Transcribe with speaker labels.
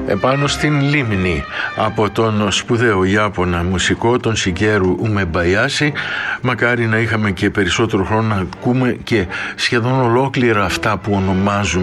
Speaker 1: επάνω στην λίμνη από τον σπουδαίο Ιάπωνα μουσικό, τον Σιγκέρου Ουμπαγιάση. Μακάρι να είχαμε και περισσότερο χρόνο να ακούμε και σχεδόν ολόκληρα αυτά που ονομάζουμε